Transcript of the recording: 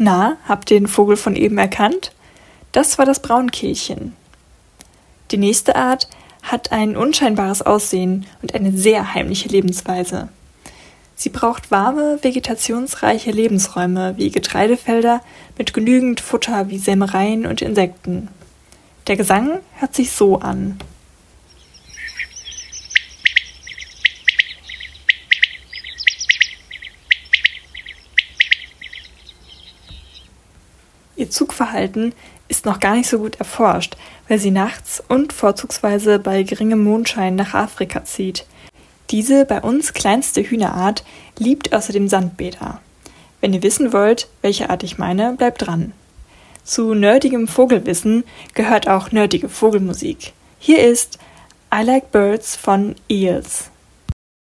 Na, habt ihr den Vogel von eben erkannt? Das war das Braunkehlchen. Die nächste Art hat ein unscheinbares Aussehen und eine sehr heimliche Lebensweise. Sie braucht warme, vegetationsreiche Lebensräume wie Getreidefelder mit genügend Futter wie Sämereien und Insekten. Der Gesang hört sich so an. Ihr Zugverhalten ist noch gar nicht so gut erforscht, weil sie nachts und vorzugsweise bei geringem Mondschein nach Afrika zieht. Diese bei uns kleinste Hühnerart liebt außerdem Sandbäder. Wenn ihr wissen wollt, welche Art ich meine, bleibt dran. Zu nerdigem Vogelwissen gehört auch nerdige Vogelmusik. Hier ist I Like Birds von Eels.